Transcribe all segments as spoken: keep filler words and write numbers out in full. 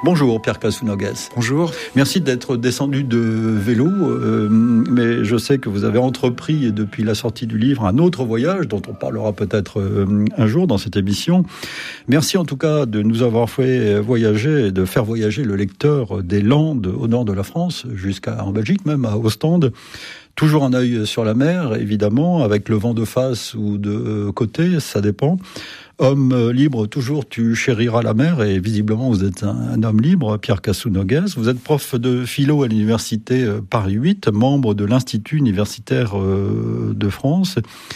Bonjour Pierre Casounoguès. Bonjour. Merci d'être descendu de vélo, euh, mais je sais que vous avez entrepris depuis la sortie du livre un autre voyage dont on parlera peut-être euh, un jour dans cette émission. Merci en tout cas de nous avoir fait voyager et de faire voyager le lecteur des Landes au nord de la France, jusqu'à en Belgique même, à Ostende. Toujours un œil sur la mer, évidemment, avec le vent de face ou de côté, ça dépend. Homme libre, toujours tu chériras la mer, et visiblement vous êtes un, un homme libre, Pierre Casounoguès. Vous êtes prof de philo à l'université Paris huit, membre de l'Institut universitaire de France.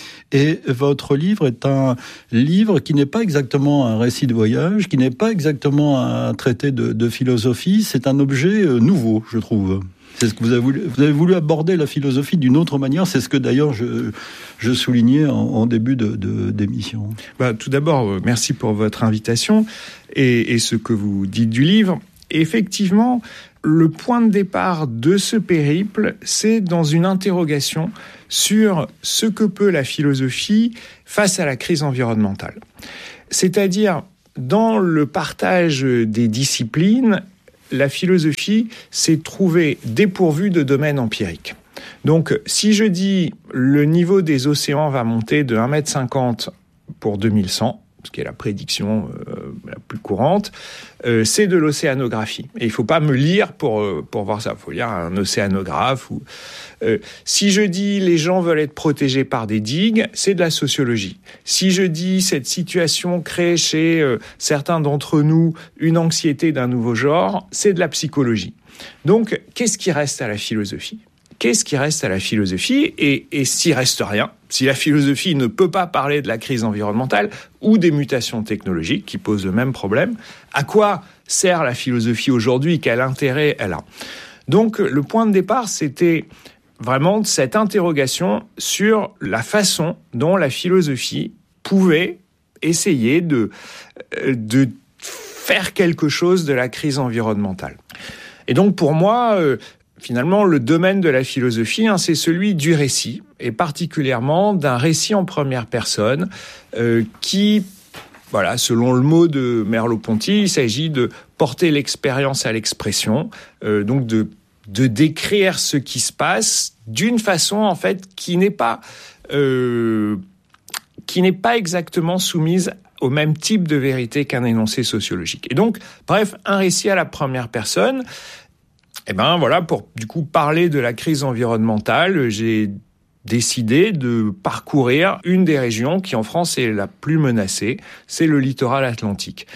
Et votre livre est un livre qui n'est pas exactement un récit de voyage, qui n'est pas exactement un traité de, de philosophie, c'est un objet nouveau, je trouve. C'est ce que vous avez voulu. Vous avez voulu aborder la philosophie d'une autre manière. C'est ce que d'ailleurs je, je soulignais en, en début de, de, d'émission. Bah, tout d'abord, merci pour votre invitation et, et ce que vous dites du livre. Effectivement, le point de départ de ce périple, c'est dans une interrogation sur ce que peut la philosophie face à la crise environnementale. C'est-à-dire, dans le partage des disciplines, la philosophie s'est trouvée dépourvue de domaine empirique. Donc, si je dis le niveau des océans va monter de un mètre cinquante pour deux mille cent, ce qui est la prédiction euh, la plus courante, euh, c'est de l'océanographie. Et il ne faut pas me lire pour, euh, pour voir ça. Il faut lire un océanographe. Ou, euh, si je dis les gens veulent être protégés par des digues, c'est de la sociologie. Si je dis cette situation crée chez euh, certains d'entre nous une anxiété d'un nouveau genre, c'est de la psychologie. Donc, qu'est-ce qui reste à la philosophie ? Qu'est-ce qui reste à la philosophie ? Et, et s'il reste rien, si la philosophie ne peut pas parler de la crise environnementale ou des mutations technologiques qui posent le même problème, à quoi sert la philosophie aujourd'hui ? Quel intérêt elle a ? Donc, le point de départ, c'était vraiment cette interrogation sur la façon dont la philosophie pouvait essayer de, de faire quelque chose de la crise environnementale. Et donc, pour moi, euh, finalement, le domaine de la philosophie, hein, c'est celui du récit, et particulièrement d'un récit en première personne euh, qui, voilà, selon le mot de Merleau-Ponty, il s'agit de porter l'expérience à l'expression, euh, donc de, de décrire ce qui se passe d'une façon, en fait, qui n'est pas, euh, qui n'est pas exactement soumise au même type de vérité qu'un énoncé sociologique. Et donc, bref, un récit à la première personne. Eh ben voilà, pour du coup parler de la crise environnementale, j'ai décidé de parcourir une des régions qui en France est la plus menacée, c'est le littoral atlantique.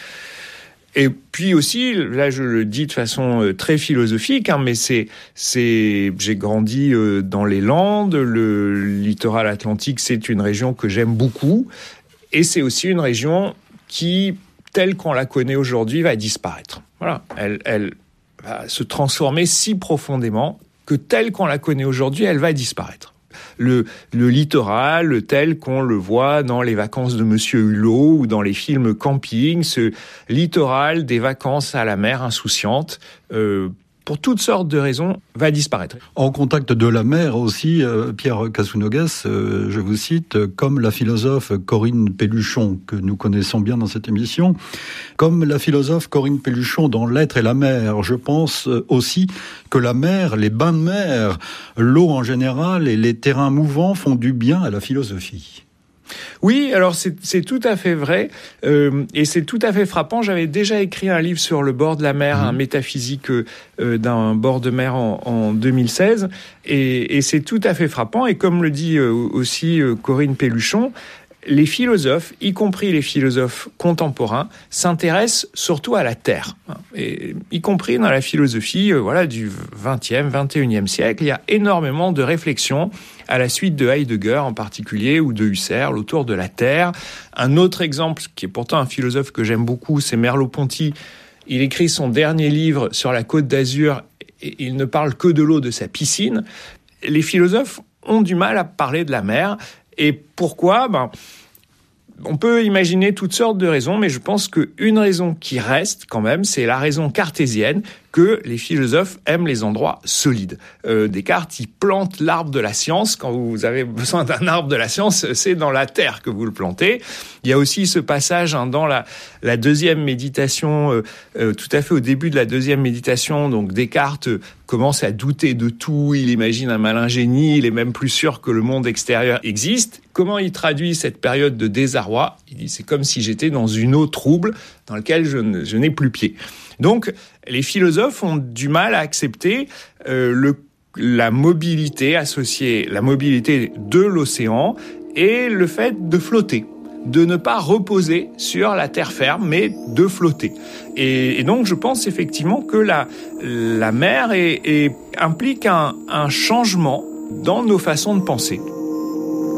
Et puis aussi, là je le dis de façon très philosophique, hein, mais c'est, c'est, j'ai grandi dans les Landes, le littoral atlantique c'est une région que j'aime beaucoup, et c'est aussi une région qui, telle qu'on la connaît aujourd'hui, va disparaître. Voilà, elle, elle va se transformer si profondément que telle qu'on la connaît aujourd'hui, elle va disparaître. Le, le littoral, tel qu'on le voit dans les vacances de Monsieur Hulot ou dans les films camping, ce littoral des vacances à la mer insouciante, euh, pour toutes sortes de raisons, va disparaître. En contact de la mer aussi, euh, Pierre Casounoguès, euh, je vous cite, comme la philosophe Corinne Pelluchon, que nous connaissons bien dans cette émission, comme la philosophe Corinne Pelluchon dans L'être et la mer, je pense aussi que la mer, les bains de mer, l'eau en général et les terrains mouvants font du bien à la philosophie. Oui, alors c'est, c'est tout à fait vrai, euh, et c'est tout à fait frappant. J'avais déjà écrit un livre sur le bord de la mer, mmh. un métaphysique euh, d'un bord de mer en, en deux mille seize, et, et c'est tout à fait frappant. Et comme le dit euh, aussi euh, Corinne Pelluchon, les philosophes, y compris les philosophes contemporains, s'intéressent surtout à la terre, et y compris dans la philosophie, euh, voilà, du vingtième, vingt et unième siècle. Il y a énormément de réflexions à la suite de Heidegger en particulier ou de Husserl autour de la terre. Un autre exemple, qui est pourtant un philosophe que j'aime beaucoup, c'est Merleau-Ponty. Il écrit son dernier livre sur la Côte d'Azur et il ne parle que de l'eau de sa piscine. Les philosophes ont du mal à parler de la mer. Et pourquoi ? Ben, on peut imaginer toutes sortes de raisons, mais je pense qu'une raison qui reste quand même, c'est la raison cartésienne que les philosophes aiment les endroits solides. Euh, Descartes, il plante l'arbre de la science. Quand vous avez besoin d'un arbre de la science, c'est dans la terre que vous le plantez. Il y a aussi ce passage hein, dans la, la deuxième méditation, euh, euh, tout à fait au début de la deuxième méditation. Donc Descartes euh, commence à douter de tout, il imagine un malin génie, il est même plus sûr que le monde extérieur existe. Comment il traduit cette période de désarroi ? Il dit, c'est comme si j'étais dans une eau trouble dans laquelle je, ne, je n'ai plus pied. Donc, les philosophes ont du mal à accepter euh, le, la mobilité associée, la mobilité de l'océan et le fait de flotter, de ne pas reposer sur la terre ferme, mais de flotter. Et, et donc, je pense effectivement que la, la mer est, est, implique un, un changement dans nos façons de penser.